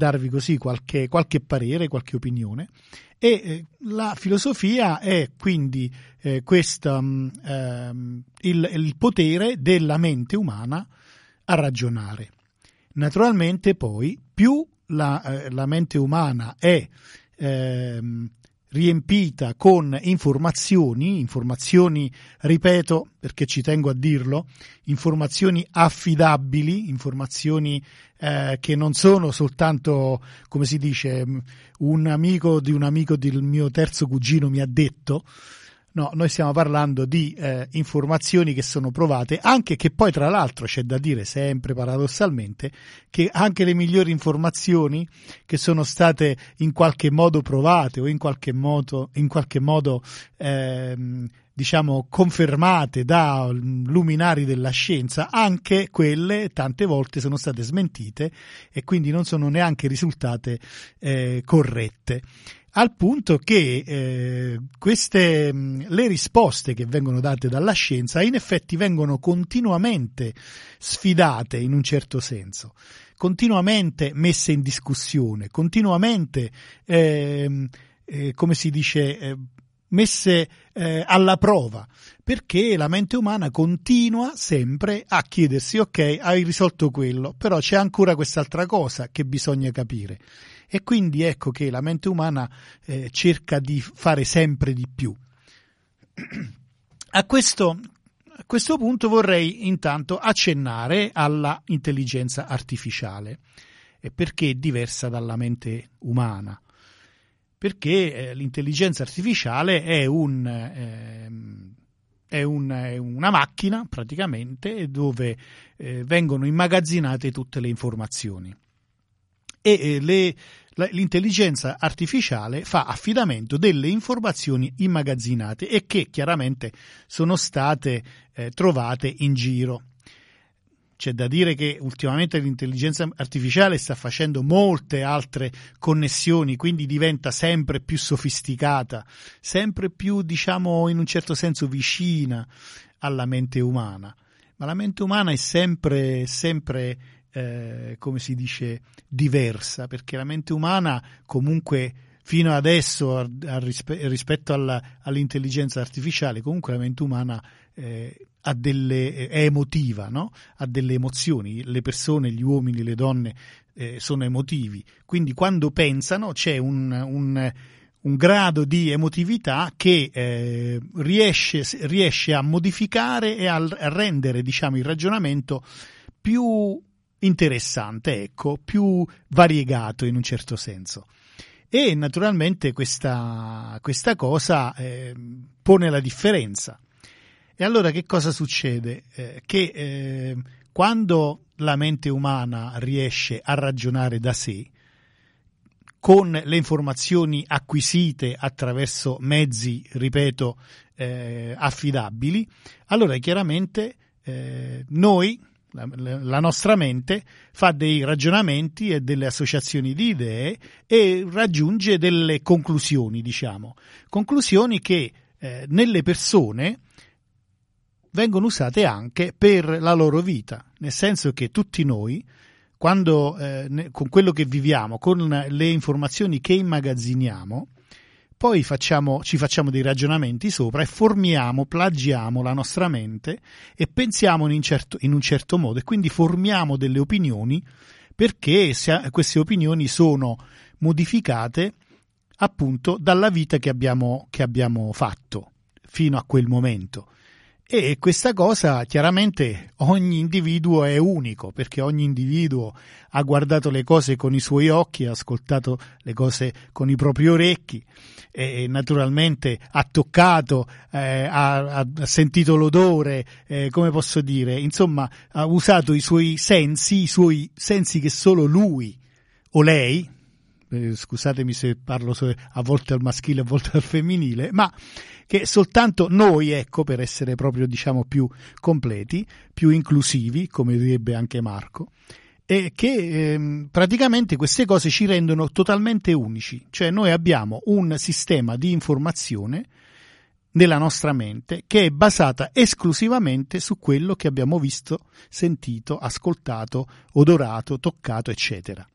darvi così qualche parere, qualche opinione. E la filosofia è quindi il potere della mente umana a ragionare. Naturalmente poi più la mente umana è riempita con informazioni, ripeto perché ci tengo a dirlo, informazioni affidabili, informazioni che non sono soltanto, come si dice, un amico del mio terzo cugino mi ha detto. No, noi stiamo parlando di informazioni che sono provate, anche che poi tra l'altro c'è da dire sempre paradossalmente che anche le migliori informazioni che sono state in qualche modo provate o in qualche modo diciamo confermate da luminari della scienza, anche quelle tante volte sono state smentite e quindi non sono neanche risultate corrette. Al punto che le risposte che vengono date dalla scienza in effetti vengono continuamente sfidate in un certo senso, continuamente messe in discussione, continuamente come si dice messe alla prova, perché la mente umana continua sempre a chiedersi: ok, hai risolto quello, però c'è ancora quest'altra cosa che bisogna capire. E quindi ecco che la mente umana cerca di fare sempre di più. A questo punto vorrei intanto accennare alla intelligenza artificiale. E perché è diversa dalla mente umana? Perché l'intelligenza artificiale è una macchina praticamente dove vengono immagazzinate tutte le informazioni. E l'intelligenza artificiale fa affidamento delle informazioni immagazzinate e che chiaramente sono state trovate in giro. C'è da dire che ultimamente l'intelligenza artificiale sta facendo molte altre connessioni, quindi diventa sempre più sofisticata, sempre più, diciamo, in un certo senso vicina alla mente umana. Ma la mente umana è sempre come si dice, diversa, perché la mente umana comunque fino adesso rispetto all'intelligenza artificiale, comunque la mente umana è emotiva, no? Ha delle emozioni, le persone, gli uomini, le donne sono emotivi, quindi quando pensano c'è un grado di emotività che riesce a modificare e a rendere, diciamo, il ragionamento più interessante, ecco, più variegato in un certo senso. E naturalmente questa cosa pone la differenza. E allora che cosa succede? Che quando la mente umana riesce a ragionare da sé, con le informazioni acquisite attraverso mezzi, ripeto, affidabili, allora chiaramente la nostra mente fa dei ragionamenti e delle associazioni di idee e raggiunge delle conclusioni, diciamo, conclusioni che nelle persone vengono usate anche per la loro vita, nel senso che tutti noi, quando con quello che viviamo, con le informazioni che immagazziniamo, poi ci facciamo dei ragionamenti sopra e plagiamo la nostra mente e pensiamo in un certo modo e quindi formiamo delle opinioni, perché queste opinioni sono modificate appunto dalla vita che abbiamo fatto fino a quel momento. E questa cosa chiaramente ogni individuo è unico, perché ogni individuo ha guardato le cose con i suoi occhi, ha ascoltato le cose con i propri orecchi e naturalmente ha toccato, ha sentito l'odore, come posso dire, insomma ha usato i suoi sensi che solo lui o lei, scusatemi se parlo a volte al maschile, a volte al femminile, ma che soltanto noi, ecco, per essere proprio, diciamo, più completi, più inclusivi, come direbbe anche Marco, e che praticamente queste cose ci rendono totalmente unici. Cioè noi abbiamo un sistema di informazione nella nostra mente che è basata esclusivamente su quello che abbiamo visto, sentito, ascoltato, odorato, toccato, eccetera.